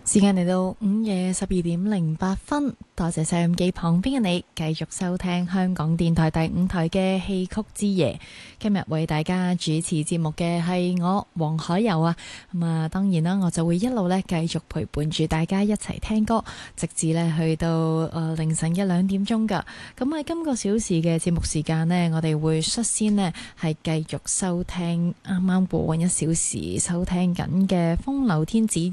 時間嚟到午夜12:08，多謝收音機旁邊嘅你，繼續收聽香港電台第5台嘅戲曲之夜。今日為大家主持節目嘅係我黃海柔啊。當然啦，我就會一路咧繼續陪伴住大家一齊聽歌，直至咧去到凌晨1-2點鐘噶。咁喺今個小時嘅節目時間呢，我哋會率先呢係繼續收聽啱啱過往1小時收聽緊嘅《風流天子傳》